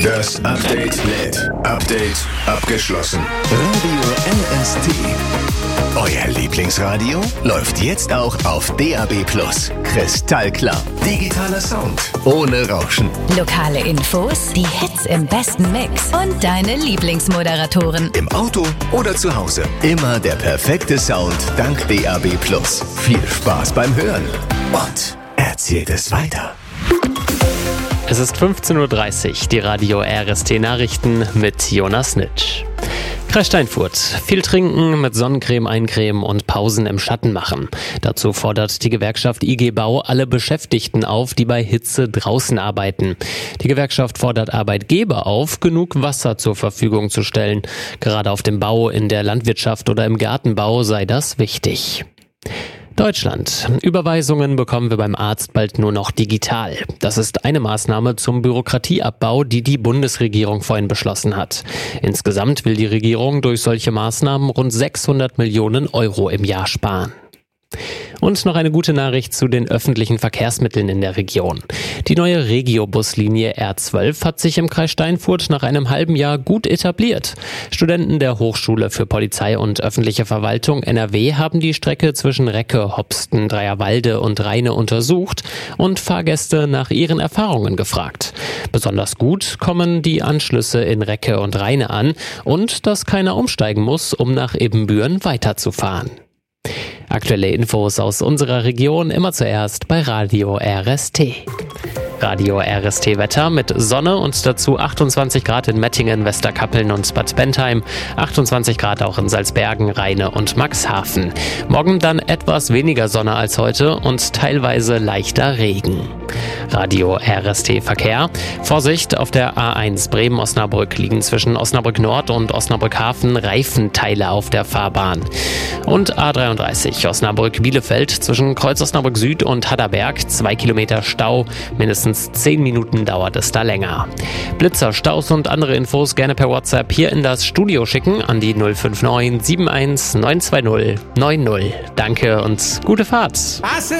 Das Update lädt. Update abgeschlossen. Radio RST. Euer Lieblingsradio läuft jetzt auch auf DAB+. Kristallklar. Digitaler Sound. Ohne Rauschen. Lokale Infos, die Hits im besten Mix und deine Lieblingsmoderatoren. Im Auto oder zu Hause. Immer der perfekte Sound dank DAB+. Viel Spaß beim Hören. Und erzählt es weiter. Es ist 15.30 Uhr, die Radio RST Nachrichten mit Jonas Nitsch. Kreis Steinfurt. Viel trinken, mit Sonnencreme eincremen und Pausen im Schatten machen. Dazu fordert die Gewerkschaft IG Bau alle Beschäftigten auf, die bei Hitze draußen arbeiten. Die Gewerkschaft fordert Arbeitgeber auf, genug Wasser zur Verfügung zu stellen. Gerade auf dem Bau, in der Landwirtschaft oder im Gartenbau sei das wichtig. Deutschland. Überweisungen bekommen wir beim Arzt bald nur noch digital. Das ist eine Maßnahme zum Bürokratieabbau, die die Bundesregierung vorhin beschlossen hat. Insgesamt will die Regierung durch solche Maßnahmen rund 600 Millionen Euro im Jahr sparen. Und noch eine gute Nachricht zu den öffentlichen Verkehrsmitteln in der Region. Die neue Regio-Buslinie R12 hat sich im Kreis Steinfurt nach einem halben Jahr gut etabliert. Studenten der Hochschule für Polizei und öffentliche Verwaltung NRW haben die Strecke zwischen Recke, Hopsten, Dreierwalde und Rheine untersucht und Fahrgäste nach ihren Erfahrungen gefragt. Besonders gut kommen die Anschlüsse in Recke und Rheine an und dass keiner umsteigen muss, um nach Ibbenbüren weiterzufahren. Aktuelle Infos aus unserer Region immer zuerst bei Radio RST. Radio RST Wetter mit Sonne und dazu 28 Grad in Mettingen, Westerkappeln und Bad Bentheim, 28 Grad auch in Salzbergen, Rheine und Maxhafen. Morgen dann etwas weniger Sonne als heute und teilweise leichter Regen. Radio RST Verkehr. Vorsicht, auf der A1 Bremen-Osnabrück liegen zwischen Osnabrück Nord und Osnabrück Hafen Reifenteile auf der Fahrbahn. Und A33 Osnabrück-Bielefeld zwischen Kreuz Osnabrück Süd und Hadderberg 2 Kilometer Stau, mindestens 10 Minuten dauert es da länger. Blitzer, Staus und andere Infos gerne per WhatsApp hier in das Studio schicken an die 059 71 920 90. Danke und gute Fahrt.